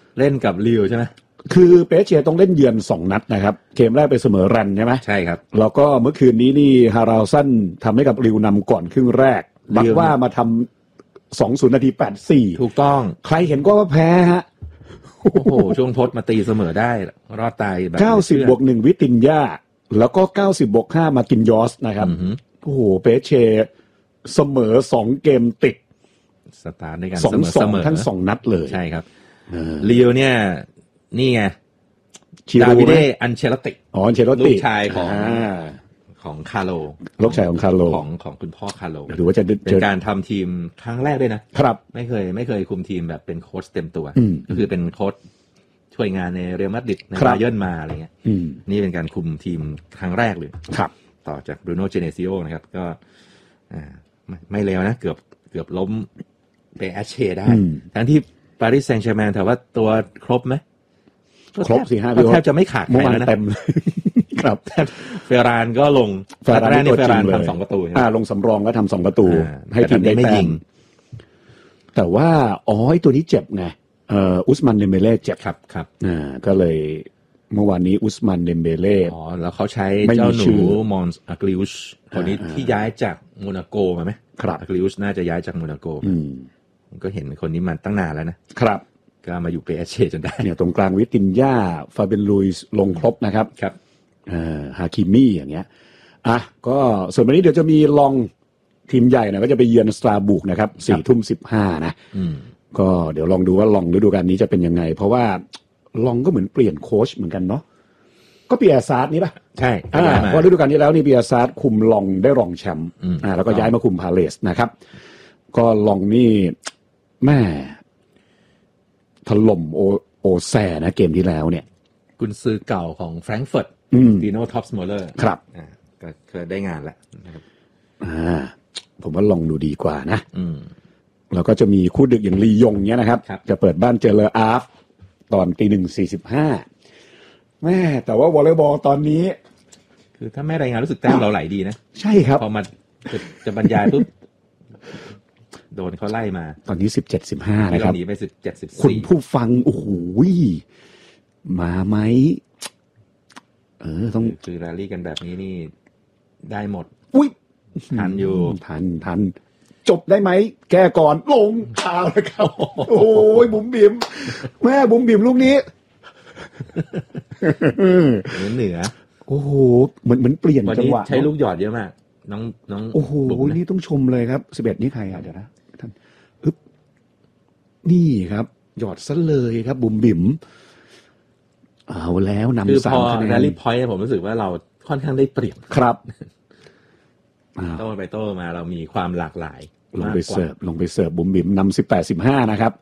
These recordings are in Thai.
เล่นกับลิวใช่ไหมคือเปเชต้องเล่นเยือน2นัดนะครับเกมแรกไปเสมอรันใช่ไหมใช่ครับแล้วก็เมื่อคืนนี้นี่ฮาราวซันทำให้กับลิวนำก่อนครึ่งแรกบักว่ามาทำ 2-0 นาที 84 ถูกต้องใครเห็นก็แพ้ฮะโอ้โหช่วงทดมาตีเสมอได้รอดตายแบบ 90+1วิตินยาแล้วก็90+5มากินยอสนะครับโอ้โหเปเชเสมอ2เกมติดสตาร์ทในการเสมอทั้ง2นัดเลยใช่ครับลิวเนี่ยนี่ไงดาวิเดอันเชลติอันเชลติลูกชายของคาร์โลลูกชายของคาร์โลของคุณพ่อคาร์โลหรือว่าจะเป็นการทำทีมครั้งแรกด้วยนะครับไม่เคยคุมทีมแบบเป็นโค้ชเต็มตัวก็คือเป็นโค้ชช่วยงานในเรอัลมาดริดในบาเยิร์นมาอะไรเงี้ยนี่เป็นการคุมทีมครั้งแรกเลยครับต่อจากบรูโน่เจเนซิโอนะครับก็ไม่เลวนะเกือบล้มเปแอชเช่ได้ทั้งที่ปารีสแซงต์แชร์แมงแต่ว่าตัวครบไหมครบ4-5 แทบจะไม่ขาดใครแล้วนะเต็มครับเฟรานก็ลงเฟรานทำ2ประตูลงสำรองก็ทำ2ประตูให้ทีมได้แต้มแต่ว่าไอ้ตัวนี้เจ็บไงอุสมันเดมเบเล่เจ็บครับก็เลยเมื่อวานนี้อุสมันเดมเบเล่แล้วเขาใช้เจ้าหนูมอนส์อากลิอุชคนนี้ที่ย้ายจากโมนาโกมาไหมอากลิอุชน่าจะย้ายจากโมนาโกก็เห็นคนนี้มาตั้งนานแล้วนะครับก็มาอยู่เปเชจนได้เนี่ยตรงกลางวิตินยาฟาเบนลุยส์ลงครบนะครับฮาคิมี่อย่างเงี้ยก็ส่วนวันนี้เดี๋ยวจะมีลองทีมใหญ่นะก็จะไปเยือนสตราบุกนะครับ 4:15 นะก็เดี๋ยวลองดูว่าลองฤดูกาลนี้จะเป็นยังไงเพราะว่าลองก็เหมือนเปลี่ยนโค้ชเหมือนกันเนาะก็เปียร์ซาร์ดนี่ป่ะใช่เพราะฤดูกาลที่แล้วนี่เปียร์ซาร์ดคุมลองได้รองแชมป์แล้วก็ย้ายมาคุมพาเลสนะครับก็ลองนี่แม่ถล่มโอแซนะเกมที่แล้วเนี่ยกุนซือเก่าของแฟรงก์เฟิร์ตดีโน่ท็อปสโมเลอร์ครับก็เคยได้งานแล้วนะครับผมว่าลองดูดีกว่านะแล้วก็จะมีคู่ดึกอย่างลียงเนี่ยนะครับจะเปิดบ้านเจอเลออาร์ฟตอน 1:45 แม่แต่ว่าวอลเลย์บอลตอนนี้คือถ้าไม่รายงานรู้สึกแต้มเราไหลดีนะใช่ครับพอมาจะบรรยายปุ๊บโดนเขาไล่มาตอนนี้ 17-15 นะครับหนีไป 17-14 คุณผู้ฟังโอ้โหมาไหมต้องคือแรลลี่กันแบบนี้นี่ได้หมดอุ้ยทันอยู่ทันจบได้ไหมแก้ก่อนลงข่าวแล้วครับโอ้ยบุ๋มบิ๋มแม่บุ๋มบิ๋มลูกนี้เหนือโอ้โหเหมือนเปลี่ยนจังหวะใช้ลูกหยอดเยอะมากน้องโอ้โหนี่ต้องชมเลยครับ11นี่ใครเดี๋ยวนะท่านนี่ครับหยอดซะเลยครับบุ๋มบิ๋มเอาแล้วนำ3คะแนนคือพอแรลลี่พอยต์ผมรู้สึกว่าเราค่อนข้างได้เปรียบครับโต้ไปโต้มาเรามีความหลากหลายลงไปเสิร์ฟบุ๋มบิ๋มนำ18-15นะครับ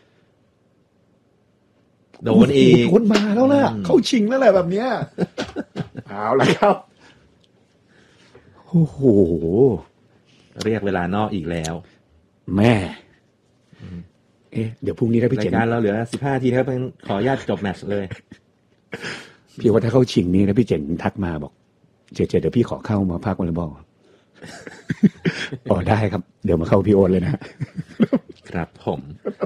โดนอีกคนมาแล้วล่ะเข้าชิงแล้วแหละแบบเนี้ยเอาละครับโอ้โหเรียกเวลานอกอีกแล้วแม่เดี๋ยวพรุ่งนี้ถ้าพี่เจ๋งรายการเราเหลือ15 นาทีครับขออนุญาตจบแมตช์เลยพี่ว่าถ้าเข้าชิงนี่นะพี่เจ๋งทักมาบอกเจเดี๋ยวพี่ขอเข้ามาภาควอลเลย์บอลได้ครับเดี๋ยวมาเข้าพี่โอนเลยนะครับผม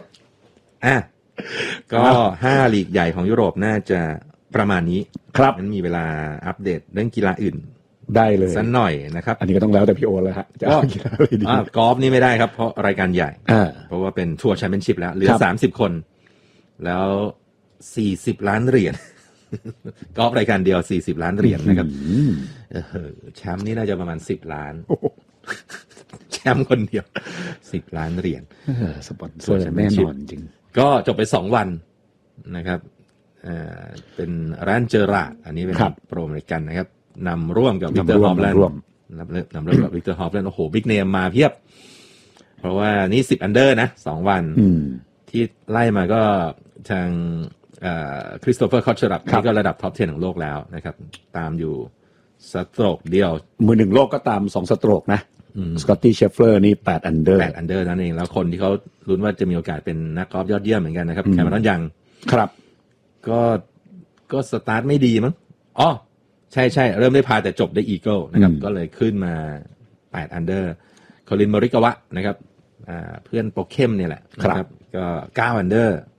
ก็5ลีกใหญ่ของยุโรปน่าจะประมาณนี้ครับงั้นมีเวลาอัปเดตเรื่องกีฬาอื่นได้เลยสักหน่อยนะครับอันนี้ก็ต้องแล้วแต่พี่โอนแล้วฮะจะเอากีฬาอะไรดีกอล์ฟนี่ไม่ได้ครับเพราะรายการใหญ่เพราะว่าเป็นทัวร์แชมเปี้ยนชิพแล้วเหลือ30 คนแล้ว40 ล้านเหรียญกอล์ฟรายการเดียว40 ล้านเหรียญนะครับแชมป์นี่น่าจะประมาณ10 ล้านแชมป์คนเดียว10 ล้านเหรียญสปอนเซอร์แน่นอนจริงก็จบไป2 วันนะครับเป็นร้านเจอราดอันนี้เป็นโปรอเมริกันนะครับนำร่วมกับวิกเตอร์ฮอปแลนด์นำร่วมกับวิกเตอร์ฮอปแลนด์โอ้โหบิ๊กเนมมาเพียบเพราะว่านี่10 อันเดอร์นะ2 วันที่ไล่มาก็ทางคริสโตเฟอร์คอตเชอรัตนี่ก็ระดับท็อป 10 ของโลกแล้วนะครับตามอยู่สโตรกเดียวมือ1โลกก็ตาม2สโตรกนะสกอตตี้เชฟเฟอร์นี่8 อันเดอร์นั่นเองแล้วคนที่เขาลุ้นว่าจะมีโอกาสเป็นนักกอล์ฟยอดเยี่ยมเหมือนกันนะครับแคมรอนยังครับก็สตาร์ทไม่ดีมั้งใช่เริ่มได้พาแต่จบได้อีเกิลนะครับก็เลยขึ้นมา8 อันเดอร์คอลินมอริกาวะนะครับเพื่อนโปรเข้มเนี่ยแหละนะครับก็9 อันเดอร์